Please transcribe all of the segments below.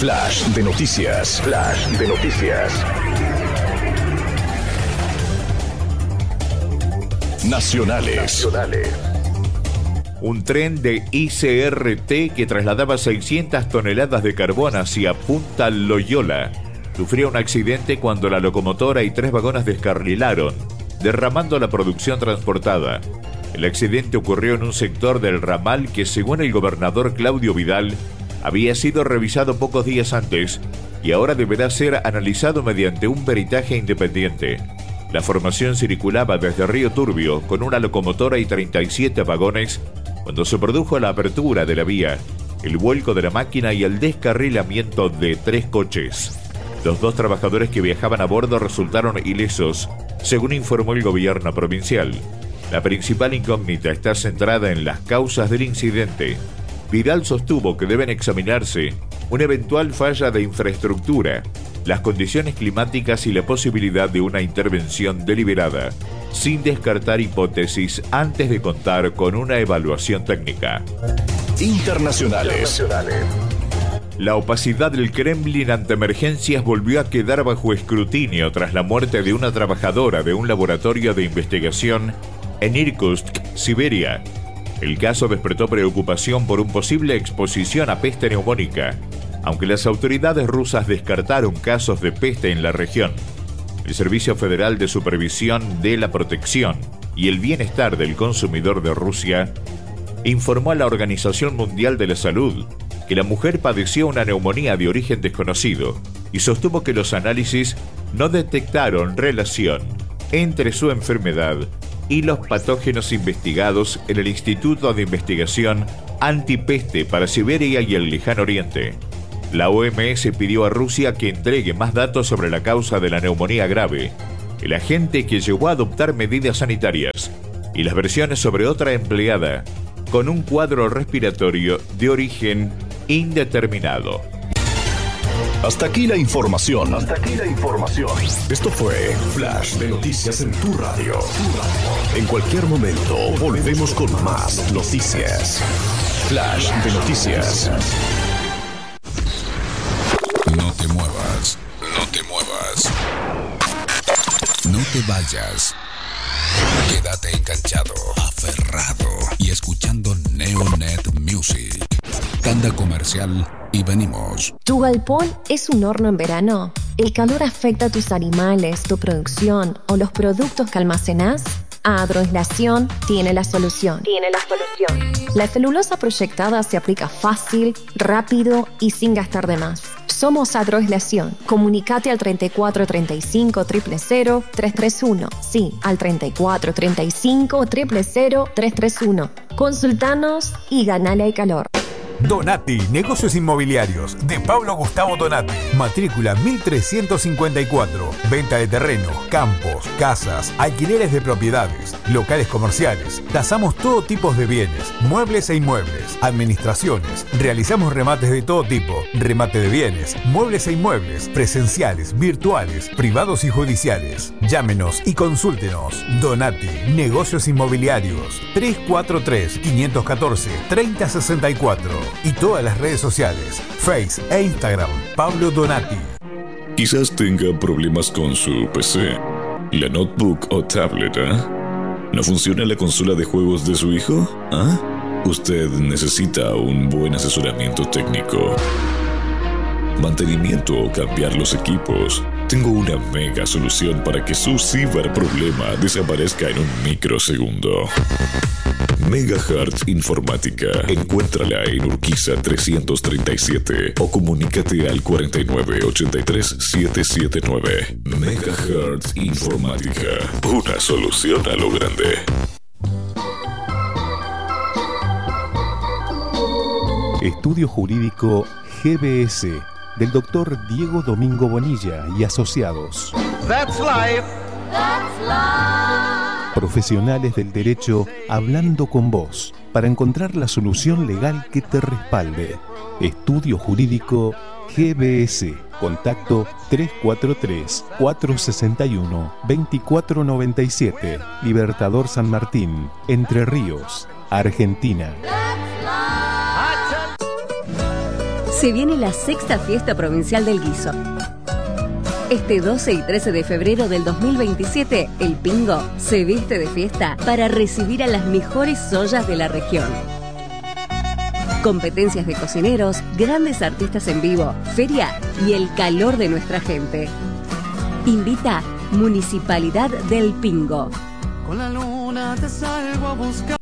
Flash de noticias. Flash de noticias. Nacionales. Un tren de ICRT que trasladaba 600 toneladas de carbón hacia Punta Loyola sufrió un accidente cuando la locomotora y 3 vagones descarrilaron, derramando la producción transportada. El accidente ocurrió en un sector del ramal que, según el gobernador Claudio Vidal, había sido revisado pocos días antes y ahora deberá ser analizado mediante un peritaje independiente. La formación circulaba desde Río Turbio con una locomotora y 37 vagones cuando se produjo la apertura de la vía, el vuelco de la máquina y el descarrilamiento de 3 coches. Los 2 trabajadores que viajaban a bordo resultaron ilesos, según informó el gobierno provincial. La principal incógnita está centrada en las causas del incidente. Vidal sostuvo que deben examinarse una eventual falla de infraestructura, las condiciones climáticas y la posibilidad de una intervención deliberada, sin descartar hipótesis antes de contar con una evaluación técnica. Internacionales. La opacidad del Kremlin ante emergencias volvió a quedar bajo escrutinio tras la muerte de una trabajadora de un laboratorio de investigación en Irkutsk, Siberia. El caso despertó preocupación por un posible exposición a peste neumónica, aunque las autoridades rusas descartaron casos de peste en la región. El Servicio Federal de Supervisión de la Protección y el Bienestar del Consumidor de Rusia informó a la Organización Mundial de la Salud que la mujer padeció una neumonía de origen desconocido y sostuvo que los análisis no detectaron relación entre su enfermedad y los patógenos investigados en el Instituto de Investigación Antipeste para Siberia y el Lejano Oriente. La OMS pidió a Rusia que entregue más datos sobre la causa de la neumonía grave, el agente que llevó a adoptar medidas sanitarias, y las versiones sobre otra empleada con un cuadro respiratorio de origen indeterminado. Hasta aquí la información. Esto fue Flash de Noticias en tu radio. En cualquier momento volvemos con más noticias. Flash de Noticias. No te muevas, no te vayas. Quédate enganchado, aferrado y escuchando Neonet Music. Tanda comercial y venimos. ¿Tu galpón es un horno en verano? ¿El calor afecta a tus animales, tu producción o los productos que almacenás? Agroaislación tiene la solución. La celulosa proyectada se aplica fácil, rápido y sin gastar de más. Somos Agroaislación. Comunicate al 34 35 000 331. Sí, al 34 35 000 331. Consultanos y ganale al calor. Donati, negocios inmobiliarios, de Pablo Gustavo Donati. Matrícula 1354. Venta de terreno, campos, casas, alquileres de propiedades, locales comerciales. Tasamos todo tipo de bienes, muebles e inmuebles, administraciones. Realizamos remates de todo tipo, remate de bienes, muebles e inmuebles, presenciales, virtuales, privados y judiciales. Llámenos y consúltenos. Donati, negocios inmobiliarios. 343-514-3064. Y todas las redes sociales, Face e Instagram, Pablo Donati. Quizás tenga problemas con su PC, la notebook o tablet, ¿No funciona la consola de juegos de su hijo? Usted necesita un buen asesoramiento técnico, mantenimiento o cambiar los equipos. Tengo una mega solución para que su ciberproblema desaparezca en un microsegundo. Megahertz Informática. Encuéntrala en Urquiza 337 o comunícate al 4983-779. Megahertz Informática. Una solución a lo grande. Estudio Jurídico GBS del Dr. Diego Domingo Bonilla y Asociados. That's life. Profesionales del derecho hablando con vos para encontrar la solución legal que te respalde. Estudio Jurídico GBS. Contacto 343-461-2497. Libertador San Martín, Entre Ríos, Argentina. Se viene la 6ª Fiesta Provincial del Guiso. Este 12 y 13 de febrero del 2027, el Pingo se viste de fiesta para recibir a las mejores ollas de la región. Competencias de cocineros, grandes artistas en vivo, feria y el calor de nuestra gente. Invita Municipalidad del Pingo. Con la luna te salgo a buscar.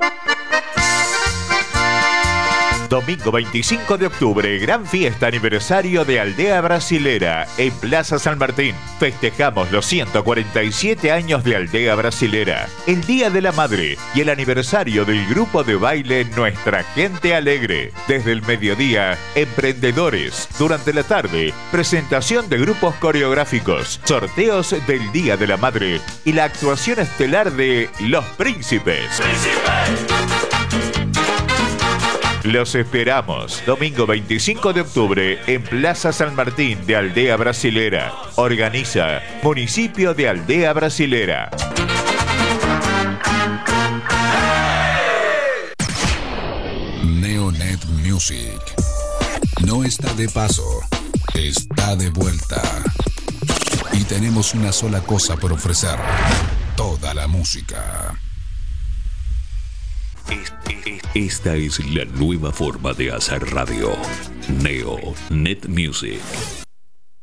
Domingo 25 de octubre, gran fiesta aniversario de Aldea Brasilera en Plaza San Martín. Festejamos los 147 años de Aldea Brasilera, el Día de la Madre y el aniversario del grupo de baile Nuestra Gente Alegre. Desde el mediodía, emprendedores. Durante la tarde, presentación de grupos coreográficos, sorteos del Día de la Madre y la actuación estelar de Los Príncipes. Los esperamos, domingo 25 de octubre en Plaza San Martín de Aldea Brasilera. Organiza Municipio de Aldea Brasilera. Neonet Music no está de paso, está de vuelta. Y tenemos una sola cosa por ofrecer: toda la música. Esta es la nueva forma de hacer radio. Neonet Music.